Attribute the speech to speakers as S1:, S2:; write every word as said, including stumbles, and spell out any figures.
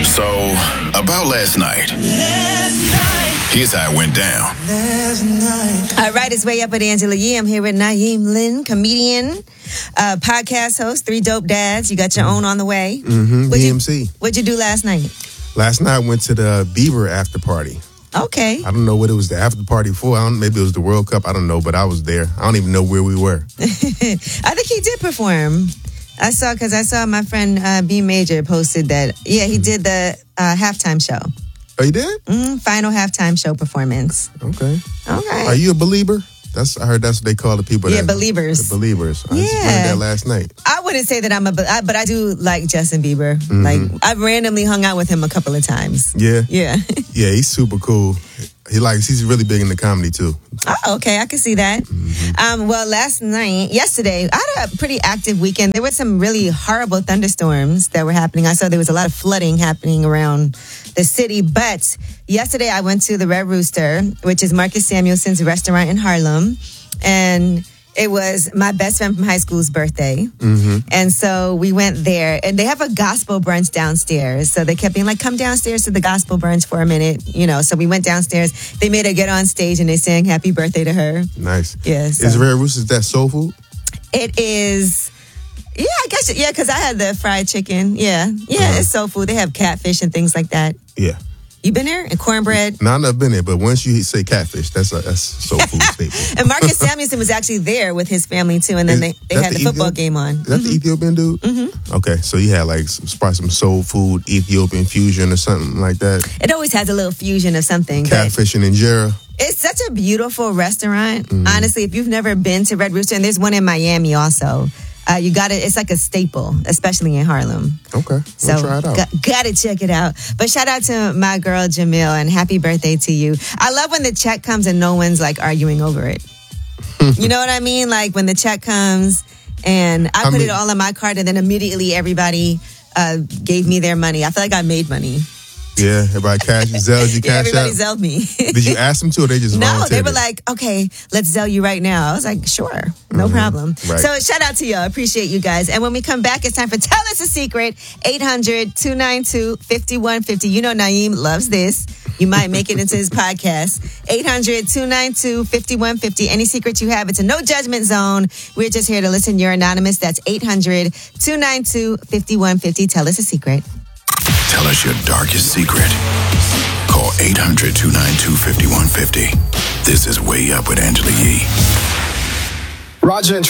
S1: So, about last night. Last night. Here's how it went down.
S2: Last night.
S3: All right, it's Way Up with Angela Yee. I'm here with Naeem Lynn, comedian, uh, podcast host, Three Dope Dads. You got your own on the way.
S4: Mm-hmm,
S3: What'd
S4: D
S3: you,
S4: M C.
S3: What'd you do last night?
S4: Last night I went to the Bieber after party.
S3: Okay.
S4: I don't know what it was the after party for. I don't, maybe it was the World Cup. I don't know, but I was there. I don't even know where we were.
S3: I think he did perform. I saw, because I saw my friend uh, B Major posted that, yeah, he did the uh, halftime show.
S4: Oh, you did?
S3: Mm-hmm, final halftime show performance.
S4: Okay.
S3: Okay.
S4: Are you a believer? That's I heard that's what they call the people.
S3: Yeah,
S4: that,
S3: believers.
S4: The believers. I
S3: Yeah.
S4: just learned that last night.
S3: I wouldn't say that I'm a, I, but I do like Justin Bieber.
S4: Mm-hmm.
S3: Like, I've randomly hung out with him a couple of times.
S4: Yeah?
S3: Yeah.
S4: Yeah, he's super cool. He likes, he's really big into comedy too.
S3: Oh, okay. I can see that. Mm-hmm. Um, well, last night, yesterday, I had a pretty active weekend. There were some really horrible thunderstorms that were happening. I saw there was a lot of flooding happening around the city. But yesterday, I went to the Red Rooster, which is Marcus Samuelson's restaurant in Harlem. And it was my best friend from high school's birthday.
S4: Mm-hmm.
S3: And so we went there, and they have a gospel brunch downstairs. So they kept being like, come downstairs to the gospel brunch for a minute, you know. So we went downstairs. They made her get on stage, and they sang happy birthday to her.
S4: Nice.
S3: Yeah. So
S4: Is Red Rooster's that soul food?
S3: it is, yeah, I guess, yeah, because I had the fried chicken. Yeah. Yeah,
S4: Uh-huh.
S3: it's soul food. They have catfish and things like that.
S4: Yeah.
S3: You been there? And cornbread?
S4: No, I've never been there, but once you say catfish, that's a that's soul food staple.
S3: And Marcus Samuelson was actually there with his family, too. And then
S4: Is
S3: they, they
S4: that
S3: had the,
S4: the
S3: football
S4: Ethiop-
S3: game on.
S4: Is that the Ethiopian dude? Mm-hmm. Okay, so you had like some, probably some soul food, Ethiopian fusion or something like that.
S3: It always has a little fusion of something. but-
S4: Catfish and injera.
S3: It's such a beautiful restaurant.
S4: Mm-hmm.
S3: Honestly, if you've never been to Red Rooster, and there's one in Miami also, uh, you got it. It's like a staple, especially in Harlem.
S4: Okay, we'll
S3: So
S4: try it out.
S3: got, gotta check it out. But shout out to my girl Jamil, and happy birthday to you. I love when the check comes and no one's like arguing over it. You know what I mean? Like when the check comes and I,
S4: I
S3: put
S4: mean-
S3: it all on my card, and then immediately everybody uh, gave me their money. I feel like I made money.
S4: Yeah, everybody cash, Zelle, you
S3: Yeah,
S4: cash
S3: everybody
S4: out.
S3: zelled me.
S4: Did you ask them to, or they just
S3: No,
S4: volunteered
S3: they were
S4: it?
S3: like, okay, let's Zell you right now. I was like, sure, no problem.
S4: Right.
S3: So shout out to y'all. Appreciate you guys. And when we come back, it's time for Tell Us a Secret. eight hundred, two nine two, five one five zero. You know Naeem loves this. You might make it into his podcast. eight hundred, two nine two, five one five zero. Any secret you have, it's a no judgment zone. We're just here to listen. You're anonymous. That's eight hundred, two nine two, five one five zero. Tell us a secret.
S1: Tell us your darkest secret. Call eight hundred, two nine two, five one five zero. This is Way Up with Angela Yee.
S5: Roger and